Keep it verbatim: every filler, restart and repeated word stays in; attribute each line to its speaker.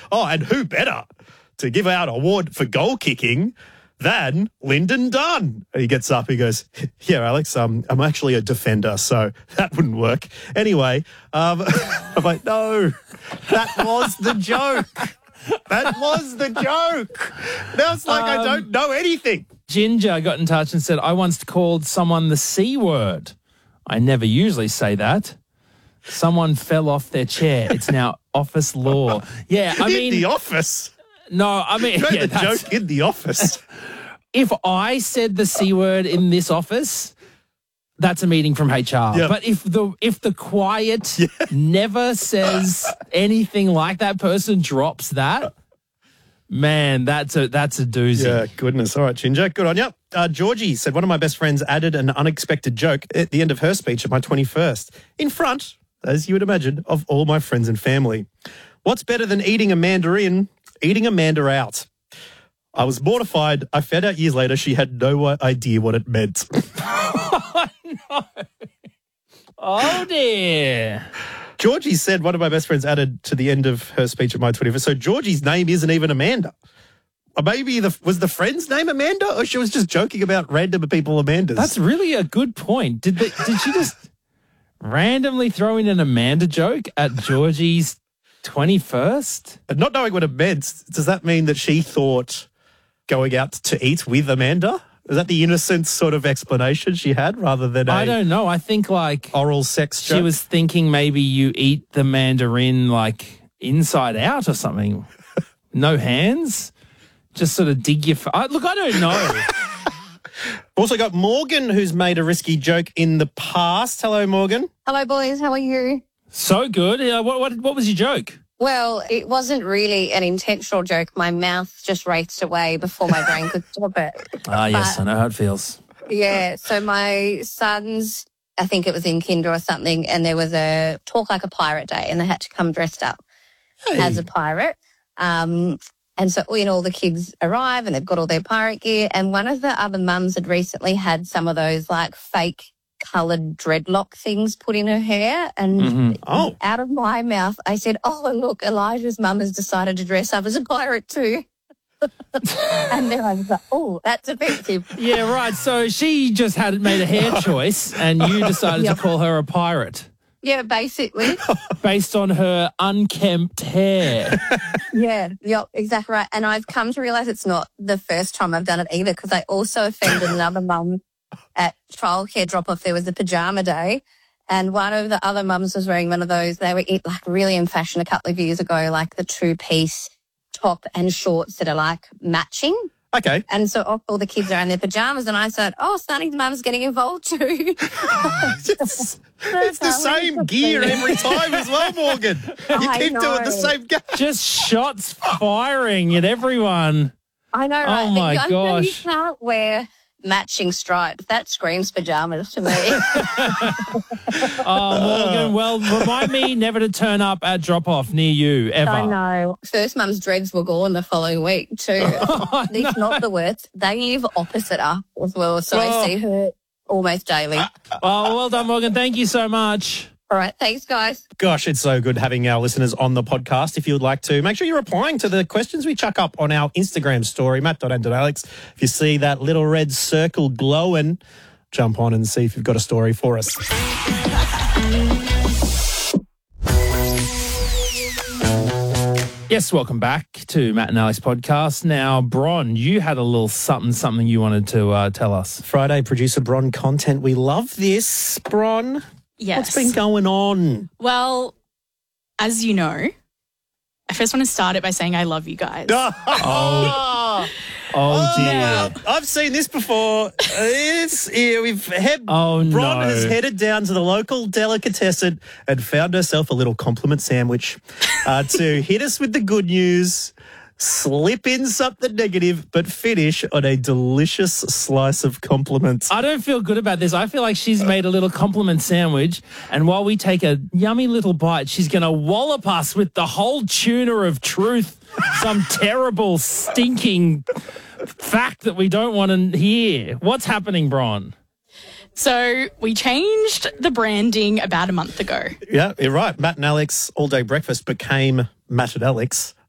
Speaker 1: Oh, and who better to give out an award for goal kicking than Lyndon Dunn? And he gets up, he goes, yeah, Alex, um, I'm actually a defender, so that wouldn't work. Anyway, um, I'm like, no, that was the joke. That was the joke. Now it's like um, I don't know anything.
Speaker 2: Ginger got in touch and said, I once called someone the C word. I never usually say that. Someone fell off their chair. It's now office law. Yeah, I
Speaker 1: in
Speaker 2: mean...
Speaker 1: In the office?
Speaker 2: No, I mean...
Speaker 1: You
Speaker 2: yeah,
Speaker 1: the joke in the office.
Speaker 2: If I said the C word in this office, that's a meeting from H R.
Speaker 1: Yep.
Speaker 2: But if the if the quiet yeah. never says anything like that, person drops that, man, that's a that's a doozy.
Speaker 1: Yeah, goodness. All right, Ginger, good on you. Uh, Georgie said, one of my best friends added an unexpected joke at the end of her speech at my twenty-first, in front, as you would imagine, of all my friends and family. What's better than eating a mandarin? Eating Amanda out. I was mortified. I found out years later she had no idea what it meant.
Speaker 2: Oh, no. Oh, dear.
Speaker 1: Georgie said, one of my best friends added to the end of her speech at my twenty-first. So Georgie's name isn't even Amanda. Or maybe the was the friend's name Amanda, or she was just joking about random people Amandas?
Speaker 2: That's really a good point. Did the, did she just randomly throw in an Amanda joke at Georgie's twenty-first?
Speaker 1: And not knowing what it meant, does that mean that she thought going out to eat with Amanda? Is that the innocent sort of explanation she had rather than a
Speaker 2: I don't know. I think like
Speaker 1: oral sex joke?
Speaker 2: She was thinking maybe you eat the mandarin like inside out or something. No hands? Just sort of dig your... F- I, look, I don't know.
Speaker 1: Also got Morgan, who's made a risky joke in the past. Hello, Morgan.
Speaker 3: Hello, boys. How are you?
Speaker 2: So good. Uh, what, what, what was your joke?
Speaker 3: Well, it wasn't really an intentional joke. My mouth just raced away before my brain could stop it.
Speaker 2: Ah, yes, but, I know how it feels.
Speaker 3: Yeah, so my sons, I think it was in kinder or something, and there was a Talk Like a Pirate Day, and they had to come dressed up hey. as a pirate. Um, and so, you know, all the kids arrive, and they've got all their pirate gear, and one of the other mums had recently had some of those, like, fake coloured dreadlock things put in her hair, and
Speaker 1: mm-hmm. oh.
Speaker 3: out of my mouth I said, oh, and look, Elijah's mum has decided to dress up as a pirate too. And then I was like, oh, that's offensive.
Speaker 2: Yeah, right. So she just had made a hair choice and you decided yep. to call her a pirate.
Speaker 3: Yeah, basically.
Speaker 2: Based on her unkempt hair.
Speaker 3: Yeah, yep, exactly right. And I've come to realise it's not the first time I've done it either, because I also offended another mum at childcare drop-off. There was a pyjama day, and one of the other mums was wearing one of those. They were like really in fashion a couple of years ago, like the two-piece top and shorts that are like matching.
Speaker 1: Okay.
Speaker 3: And so all the kids are in their pyjamas, and I said, oh, Sonny's mum's getting involved too.
Speaker 1: it's it's the same gear every time as well, Morgan. You
Speaker 3: I
Speaker 1: keep
Speaker 3: know.
Speaker 1: doing the same game.
Speaker 2: Just shots firing at everyone.
Speaker 3: I know, right?
Speaker 2: Oh, my
Speaker 3: but
Speaker 2: gosh.
Speaker 3: You can't wear matching stripes. That screams pajamas to me.
Speaker 2: Oh, Morgan, well, remind me never to turn up at drop-off near you, ever.
Speaker 3: I know. First mum's dreads were gone the following week too.
Speaker 2: Oh,
Speaker 3: It's
Speaker 2: no.
Speaker 3: not the worst. They live opposite her as well, so
Speaker 2: Oh.
Speaker 3: I see her almost daily.
Speaker 2: Oh, well done, Morgan. Thank you so much.
Speaker 3: All right, thanks, guys.
Speaker 1: Gosh, it's so good having our listeners on the podcast. If you would like to, make sure you're replying to the questions we chuck up on our Instagram story, matt dot and dot alex. If you see that little red circle glowing, jump on and see if you've got a story for us.
Speaker 2: Yes, welcome back to Matt and Alex podcast. Now, Bron, you had a little something, something you wanted to uh, tell us.
Speaker 1: Friday producer Bron content. We love this, Bron.
Speaker 4: Yes.
Speaker 1: What's been going on?
Speaker 4: Well, as you know, I first want to start it by saying I love you guys.
Speaker 2: Oh, oh dear.
Speaker 1: Uh, I've seen this before. It's yeah, we've head.
Speaker 2: Oh, no.
Speaker 1: Bron has headed down to the local delicatessen and found herself a little compliment sandwich uh, to hit us with the good news, slip in something negative, but finish on a delicious slice of compliments.
Speaker 2: I don't feel good about this. I feel like she's made a little compliment sandwich, and while we take a yummy little bite, she's going to wallop us with the whole tuna of truth, some terrible, stinking fact that we don't want to hear. What's happening, Bron?
Speaker 4: So we changed the branding about a month ago.
Speaker 1: Yeah, you're right. Matt and Alex All Day Breakfast became Matt and Alex